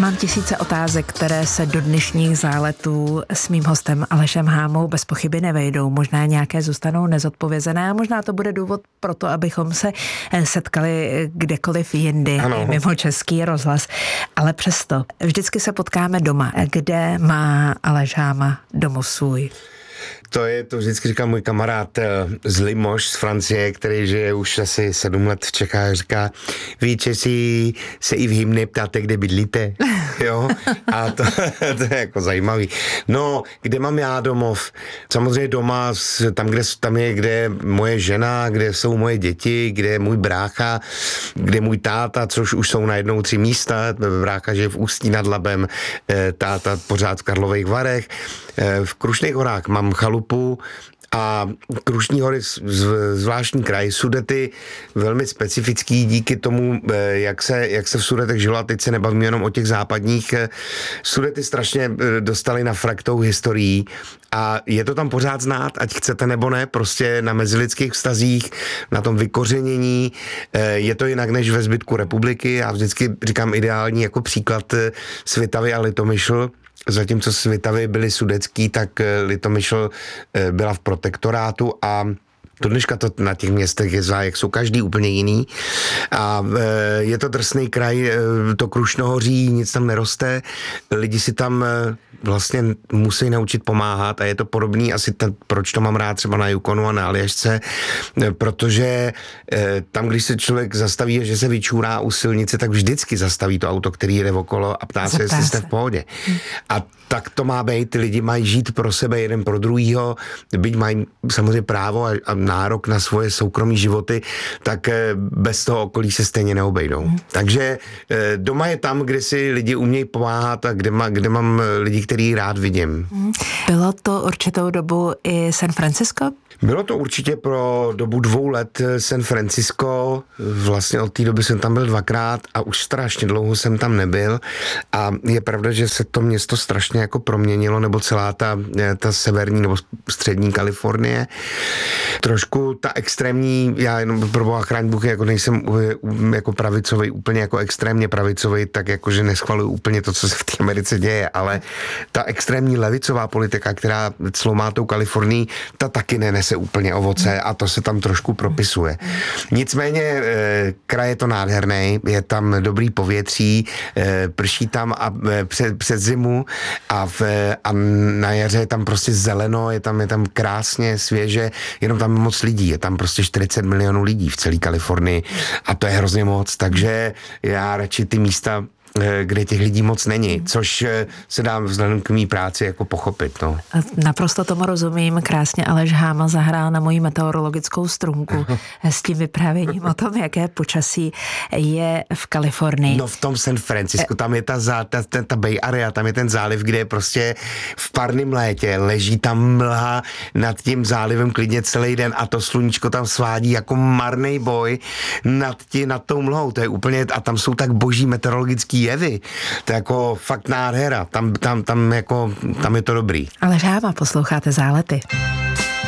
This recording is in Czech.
Mám tisíce otázek, které se do dnešních záletů s mým hostem Alešem Hámou bez pochyby nevejdou. Možná nějaké zůstanou nezodpovězené a možná to bude důvod pro to, abychom se setkali kdekoliv jindy, mimo Český rozhlas. Ale přesto, vždycky se potkáme doma. Kde má Aleš Háma domov svůj? To vždycky říká můj kamarád z Limoges z Francie, který žije už asi 7 let v Čechách, říká, vy Česi se i v hymně ptáte, kde bydlíte, jo, a to je jako zajímavý. No, kde mám já domov? Samozřejmě doma, tam je, kde je moje žena, kde jsou moje děti, kde je můj brácha, kde je můj táta, což už jsou najednou 3 místa, brácha žije v Ústí nad Labem, táta pořád v Karlových Varech, v Krušných horách mám chalupu a Krušní hory zvláštní kraj, Sudety velmi specifický díky tomu, jak se v Sudetech žilo, a teď se nebavíme jenom o těch západních. Sudety strašně dostali na fraktou historií a je to tam pořád znát, ať chcete nebo ne, prostě na mezilidských vztazích, na tom vykořenění, je to jinak než ve zbytku republiky. Já vždycky říkám ideální jako příklad Svitavy a Litomyšl. Zatímco Svitavy byly sudecký, tak Litomyšl byla v protektorátu a do dneška to na těch městech je jak jsou každý úplně jiný. A je to drsný kraj, to Krušnohoří, nic tam neroste, lidi si tam vlastně musí naučit pomáhat a je to podobný asi proč to mám rád třeba na Yukonu a na Aljašce, protože tam, když se člověk zastaví, že se vyčůrá u silnice, tak vždycky zastaví to auto, který jede okolo a ptá se, jestli jste v pohodě. A tak to má být, ty lidi mají žít pro sebe jeden pro druhýho, byť mají samozřejmě právo a nárok na svoje soukromí životy, tak bez toho okolí se stejně neobejdou. Takže doma je tam, kde si lidi umějí pomáhat a kde mám lidi, který rád vidím. Bylo to určitou dobu i San Francisco? Bylo to určitě pro dobu 2 let San Francisco, vlastně od té doby jsem tam byl 2krát a už strašně dlouho jsem tam nebyl a je pravda, že se to město strašně jako proměnilo, nebo celá ta severní nebo střední Kalifornie. Trošku ta extrémní, já jenom pro boha chráň Bůh, jako nejsem jako pravicový, úplně jako extrémně pravicový, tak jakože neschvaluju úplně to, co se v té Americe děje, ale ta extrémní levicová politika, která celou má tou Kalifornii, ta taky nenese úplně ovoce a to se tam trošku propisuje. Nicméně kraj je to nádherný, je tam dobrý povětří, prší tam a před zimu a na jaře je tam prostě zeleno, je tam krásně, svěže, jenom tam moc lidí, je tam prostě 40 milionů lidí v celé Kalifornii a to je hrozně moc, takže já radši ty místa, kde těch lidí moc není, což se dá vzhledem k mý práci jako pochopit. No. Naprosto tomu rozumím, krásně Aleš Háma zahrál na moji meteorologickou strunku s tím vyprávěním o tom, jaké počasí je v Kalifornii. No v tom San Francisco, tam je ta Bay Area, tam je ten záliv, kde je prostě v parném létě, leží tam mlha nad tím zálivem klidně celý den a to sluníčko tam svádí jako marnej boj nad tou mlhou, to je úplně, a tam jsou tak boží meteorologický jevy. To je jako fakt nádhera. Tam je to dobrý. Aleš Háma, posloucháte Zálety.